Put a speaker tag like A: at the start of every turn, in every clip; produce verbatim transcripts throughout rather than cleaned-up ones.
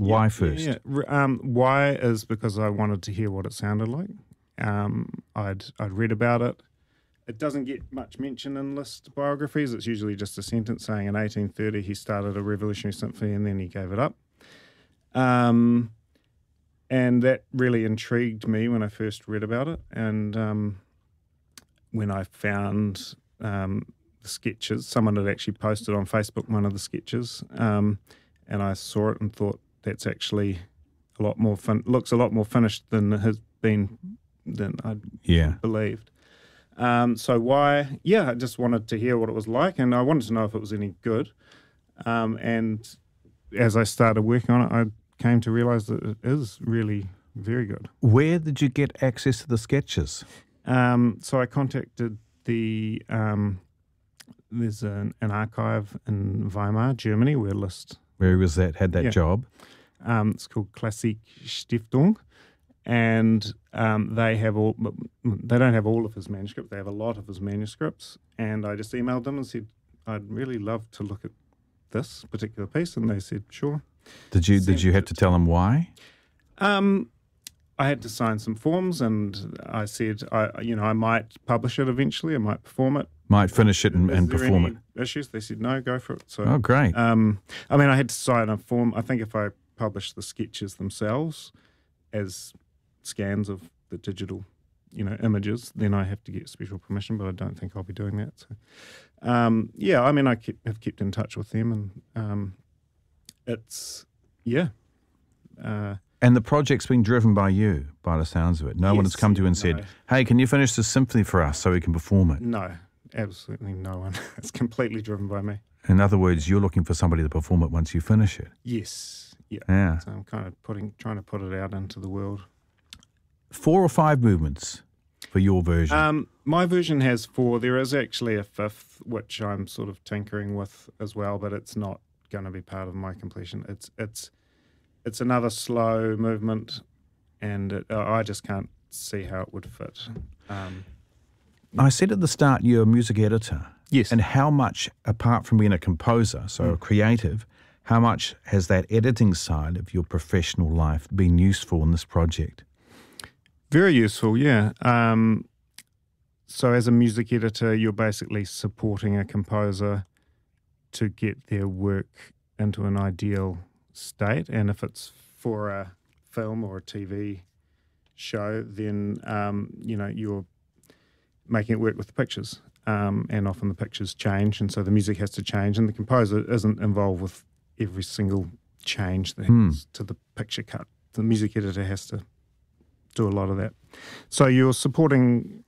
A: Why
B: yeah,
A: first?
B: Yeah, yeah. Um, why is because I wanted to hear what it sounded like. Um, I'd I'd read about it. It doesn't get much mention in list biographies. It's usually just a sentence saying in eighteen thirty he started a revolutionary symphony and then he gave it up. Um, and that really intrigued me when I first read about it. And um, when I found um, the sketches, someone had actually posted on Facebook one of the sketches, um, and I saw it and thought that's actually a lot more fin- looks a lot more finished than it has been than I
A: Yeah.
B: believed. Um, so why? Yeah, I just wanted to hear what it was like, and I wanted to know if it was any good. Um, and as I started working on it, I came to realise that it is really very good.
A: Where did you get access to the sketches?
B: Um, so I contacted the um, there's an, an archive in Weimar, Germany, where list.
A: Where was that? Had that
B: Yeah.
A: job?
B: Um, it's called Klassik Stiftung, and um, they have all. They don't have all of his manuscripts. They have a lot of his manuscripts, and I just emailed them and said, "I'd really love to look at this particular piece," and they said, "Sure."
A: Did you did
B: Sent
A: you have
B: it-
A: to tell them why?
B: Um, I had to sign some forms, and I said, I you know, I might publish it eventually. I might perform it.
A: Might finish it and,
B: Is
A: and
B: there
A: perform
B: any
A: it.
B: Issues? They said no, go for it. So,
A: Oh, great.
B: um, I mean, I had to sign a form. I think if I publish the sketches themselves as scans of the digital, you know, images, then I have to get special permission. But I don't think I'll be doing that. So, um, yeah, I mean, I keep, have kept in touch with them, and um, it's yeah. Uh,
A: And the project's been driven by you, by the sounds of it. No one has
B: Yes,
A: come to you and
B: no.
A: said, hey, can you finish this symphony for us so we can perform it?
B: no, absolutely no one. It's completely driven by me.
A: In other words, you're looking for somebody to perform it once you finish it.
B: Yes, yeah.
A: Yeah.
B: So I'm kind of putting, trying to put it out into the world.
A: Four or five movements for your version.
B: Um, my version has four. There is actually a fifth, which I'm sort of tinkering with as well, but it's not going to be part of my completion. It's it's it's another slow movement, and it, uh, I just can't see how it would fit. Um,
A: I said at the start you're a music editor.
B: yes.
A: And how much, apart from being a composer, so a creative, how much has that editing side of your professional life been useful in this project?
B: Very useful, yeah. Um, so as a music editor, you're basically supporting a composer to get their work into an ideal state. And if it's for a film or a T V show, then, um, you know, you're making it work with the pictures. Um, and often the pictures change, and so the music has to change, and the composer isn't involved with every single change that
A: Hmm.
B: happens to the picture cut. The music editor has to do a lot of that. So you're supporting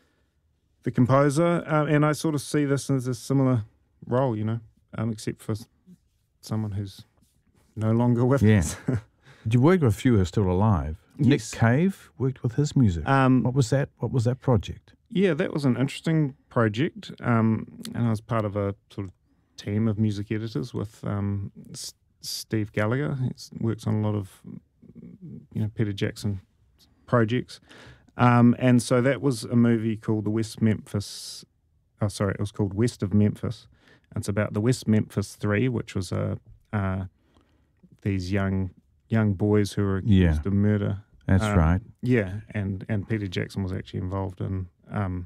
B: the composer, uh, and I sort of see this as a similar role, you know, um, except for s- someone who's no longer with
A: Yeah.
B: us.
A: You worked with a few who are still alive.
B: Yes.
A: Nick Cave worked with his music.
B: um,
A: what was that? What was that project?
B: Yeah, that was an interesting project, um, and I was part of a sort of team of music editors with um, S- Steve Gallagher. He works on a lot of, you know, Peter Jackson projects, um, and so that was a movie called The West Memphis. Oh, sorry, it was called West of Memphis. And it's about the West Memphis Three, which was a uh, these young young boys who were accused
A: Yeah.
B: of murder.
A: That's
B: Um,
A: right.
B: Yeah, and, and Peter Jackson was actually involved in. Um,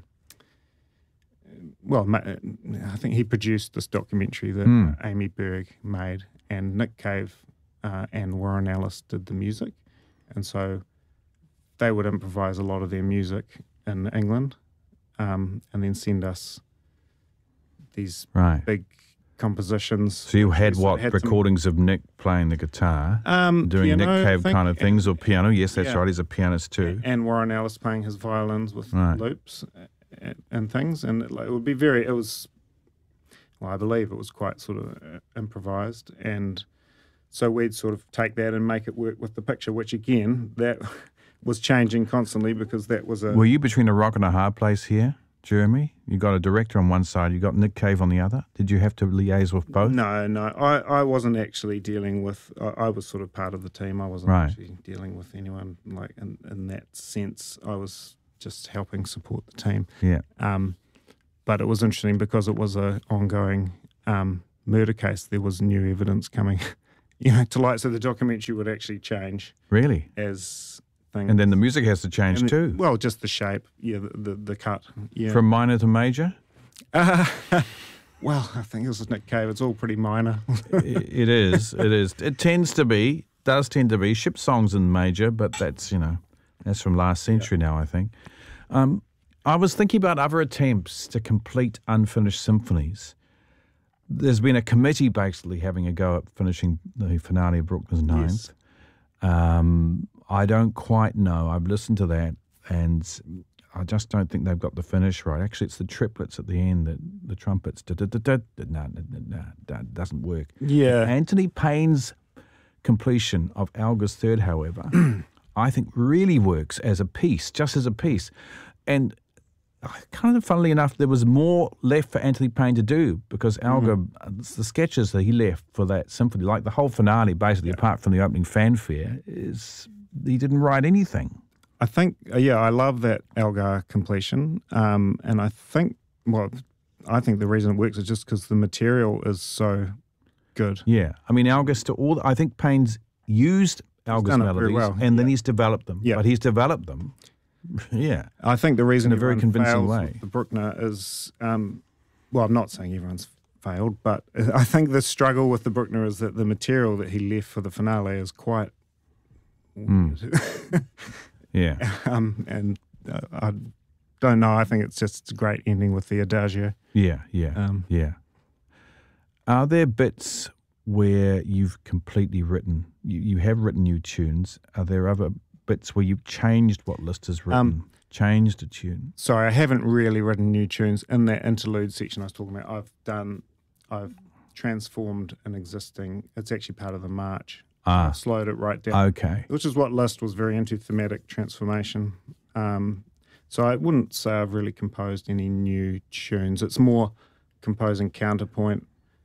B: well, ma- I think he produced this documentary that
A: Hmm.
B: uh, Amy Berg made, and Nick Cave uh, and Warren Ellis did the music, and so they would improvise a lot of their music in England, um, and then send us these
A: Right.
B: big compositions.
A: So you had
B: We
A: what?
B: had some-
A: recordings of Nick playing the guitar,
B: um,
A: doing
B: piano,
A: Nick
B: I
A: Cave
B: think,
A: kind of things, or piano? Yes, that's
B: yeah.
A: right. He's a pianist too.
B: and Warren Ellis playing his violins with
A: Right.
B: loops and, and things, and it, like, it would be very. It was, well, I believe it was quite sort of uh, improvised, and so we'd sort of take that and make it work with the picture, which again that was changing constantly because that was a.
A: Were you between a rock and a hard place here, Jeremy? You got a director on one side, you got Nick Cave on the other. Did you have to liaise with both?
B: No, no, I, I wasn't actually dealing with. I, I was sort of part of the team. I wasn't
A: Right.
B: actually dealing with anyone like in, in that sense. I was just helping support the team.
A: Yeah.
B: Um, but it was interesting because it was a ongoing um, murder case. There was new evidence coming you know, to like, so the documentary would actually change
A: Really?
B: as things.
A: And then the music has to change
B: and
A: too.
B: it- well, just the shape, yeah, the, the, the cut. Yeah.
A: From minor to major?
B: Uh, well, I think this is Nick Cave. It's all pretty minor.
A: I- it is. It is. It tends to be, does tend to be. Ship songs in major, but that's, you know, that's from last century now, I think. Um, I was thinking about other attempts to complete unfinished symphonies. There's been a committee basically having a go at finishing the finale of Bruckner's Ninth.
B: Yes.
A: Um, I don't quite know. I've listened to that, and I just don't think they've got the finish right. Actually, it's the triplets at the end, that the trumpets. Da, da, da, da, da, no, no, no, no, that doesn't work.
B: Yeah.
A: Anthony Payne's completion of Elgar's Third, however, I think really works as a piece, just as a piece. And kind of funnily enough, there was more left for Anthony Payne to do, because Elgar, mm. the sketches that he left for that symphony, like the whole finale, basically, yeah. apart from the opening fanfare, is he didn't write anything.
B: I think, uh, yeah, I love that Elgar completion. Um, and I think, well, I think the reason it works is just because the material is so good.
A: Yeah. I mean, Elgar's to all, I think Payne's used Elgar's melodies
B: well.
A: and
B: yeah.
A: then he's developed them.
B: Yeah.
A: But he's developed them. Yeah.
B: I think the reason
A: in a very convincing way.
B: With the Bruckner is, um, well, I'm not saying everyone's failed, but I think the struggle with the Bruckner is that the material that he left for the finale is quite
A: mm. Yeah.
B: Um, and uh, I don't know. I think it's just a great ending with the Adagio.
A: Yeah, yeah,
B: um,
A: yeah. Are there bits where you've completely written, you, you have written new tunes? Are there other bits where you've changed what Liszt has written, um, changed a tune?
B: Sorry, I haven't really written new tunes. In that interlude section I was talking about, I've done, I've transformed an existing, it's actually part of the march.
A: Ah.
B: I've slowed it right down.
A: Okay.
B: Which is what Liszt was very into, thematic transformation. Um, so I wouldn't say I've really composed any new tunes. It's more composing counterpoint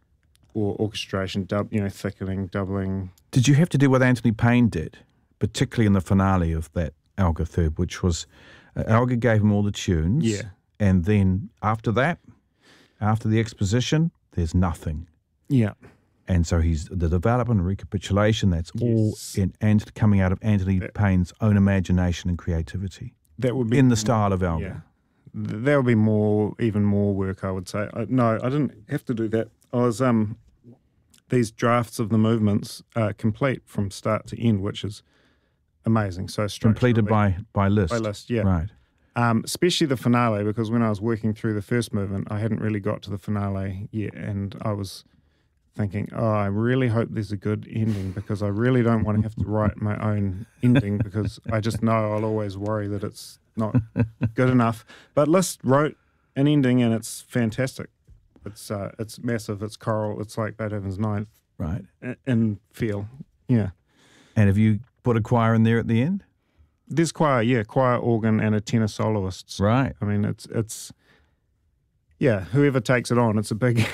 B: or orchestration, dub, you know, thickening, doubling.
A: Did you have to do what Anthony Payne did, particularly in the finale of that Elgar Third, which was uh, Elgar gave him all the tunes.
B: Yeah.
A: And then after that, after the exposition, there's nothing.
B: Yeah.
A: And so he's the development and recapitulation, that's all
B: yes.
A: in, and coming out of Anthony
B: that,
A: Payne's own imagination and creativity.
B: That would be
A: in the style of Elgar.
B: Yeah. There would be more, even more work, I would say. I, no, I didn't have to do that. I was, um, these drafts of the movements are complete from start to end, which is amazing. So
A: completed by, by Liszt.
B: By Liszt, yeah.
A: Right.
B: Um, especially the finale, because when I was working through the first movement, I hadn't really got to the finale yet, and I was thinking, oh, I really hope there's a good ending, because I really don't want to have to write my own ending, because I just know I'll always worry that it's not good enough. But Liszt wrote an ending, and it's fantastic. It's uh, it's massive. It's choral. It's like Beethoven's Ninth,
A: right?
B: In feel, yeah.
A: And have you put a choir in there at the end?
B: There's choir, yeah, choir, organ, and a tenor soloist.
A: Right.
B: I mean, it's it's yeah. Whoever takes it on, it's a big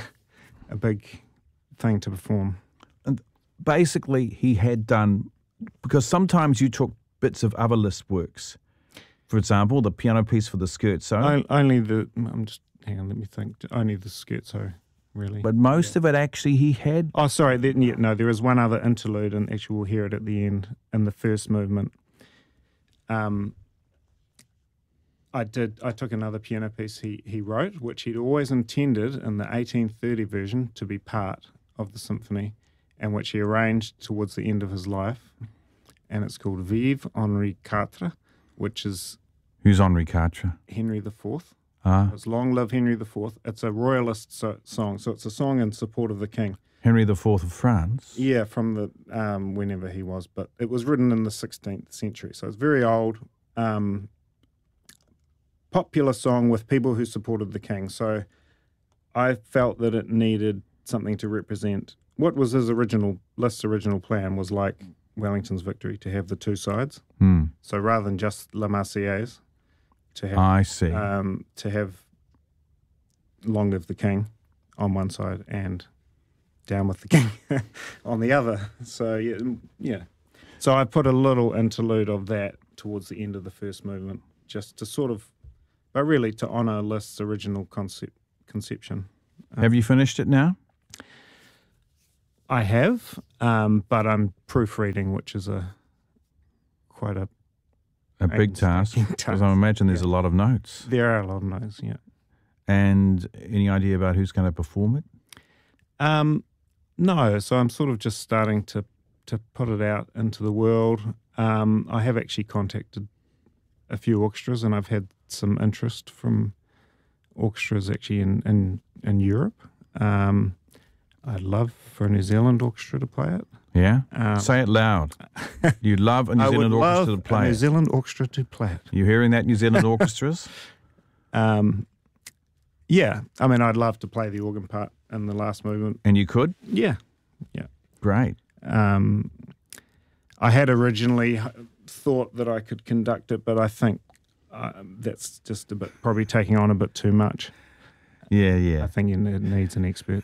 B: a big thing to perform.
A: And basically, he had done, because sometimes you took bits of other Liszt works. For example, the piano piece for the scherzo.
B: Only the I'm just hang on, let me think. Only the scherzo, really.
A: But most
B: yeah.
A: of it actually he had.
B: Oh, sorry. Then, yeah, no, there is one other interlude, and actually we'll hear it at the end in the first movement. Um, I did. I took another piano piece he he wrote, which he'd always intended in the eighteen thirty version to be part of the symphony, and which he arranged towards the end of his life, and it's called Vive Henri Quatre, which is
A: who's Henri Quatre?
B: Henry the Fourth.
A: Ah.
B: It's Long Live Henry the Fourth. It's a royalist so, song, so it's a song in support of the king.
A: Henry the Fourth of France?
B: Yeah, from the um, whenever he was, but it was written in the sixteenth century, so it's very old, um, popular song with people who supported the king. So I felt that it needed something to represent what was his original, Liszt's original plan was like Wellington's Victory, to have the two sides.
A: Hmm.
B: So rather than just La Marseillaise, to have
A: I see.
B: Um, to have Long Live the King on one side and Down with the King on the other. So yeah, yeah. So I put a little interlude of that towards the end of the first movement, just to sort of, but really to honour Liszt's original concept conception.
A: Have you finished it now?
B: I have, um, but I'm proofreading, which is a quite a
A: A big task, because I imagine there's
B: Yeah.
A: a lot of notes.
B: There are a lot of notes, yeah.
A: And any idea about who's going to perform it?
B: Um, no, so I'm sort of just starting to to put it out into the world. Um, I have actually contacted a few orchestras, and I've had some interest from orchestras actually in in, in Europe. Um, I'd love for a New Zealand orchestra to play it.
A: Yeah?
B: Um,
A: Say it loud. You'd love a New
B: I would
A: Zealand
B: love
A: orchestra to play
B: a New
A: it.
B: Zealand orchestra to play it.
A: You hearing that, New Zealand orchestras?
B: Um, yeah, I mean, I'd love to play the organ part in the last movement.
A: And you could?
B: Yeah, yeah.
A: Great.
B: Um, I had originally h- thought that I could conduct it, but I think uh, that's just a bit, probably taking on a bit too much.
A: Yeah,
B: I
A: yeah.
B: think it ne- needs an expert.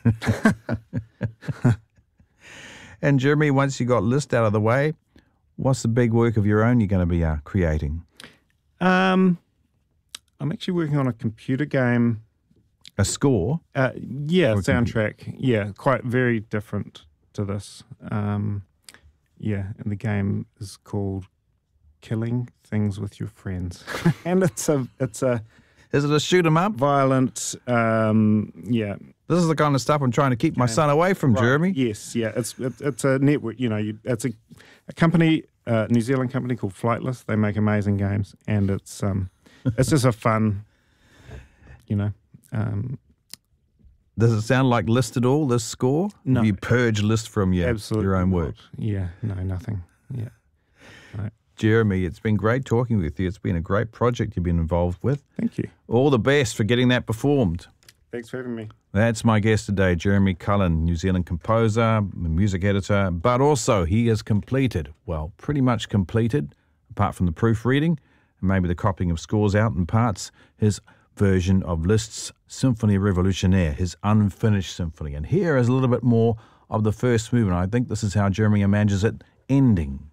A: And Jeremy, once you got Liszt out of the way, what's the big work of your own you're going to be uh, creating?
B: um, I'm actually working on a computer game.
A: A score?
B: Uh, yeah,
A: Or a
B: soundtrack. Yeah, quite very different to this. Um, yeah, and the game is called Killing Things with Your Friends, and it's a it's a
A: Is it a shoot 'em up?
B: violent. Um, yeah,
A: This is the kind of stuff I'm trying to keep my son away from,
B: right.
A: Jeremy.
B: Yes, yeah. It's it, it's a network. You know, you, it's a, a company, a New Zealand company called Flightless. They make amazing games, and it's um, it's just a fun. You know. Um,
A: Does it sound like Liszt at all, this score?
B: No.
A: Have you purge Liszt from your,
B: absolutely
A: your own
B: not.
A: work?
B: Yeah, no, nothing. Yeah.
A: Jeremy, it's been great talking with you. It's been a great project you've been involved with.
B: Thank you.
A: All the best for getting that performed.
B: Thanks for having me.
A: That's my guest today, Jeremy Cullen, New Zealand composer, music editor, but also he has completed, well, pretty much completed, apart from the proofreading and maybe the copying of scores out in parts, his version of Liszt's Symphonie Revolutionnaire, his unfinished symphony. And here is a little bit more of the first movement. I think this is how Jeremy imagines it ending.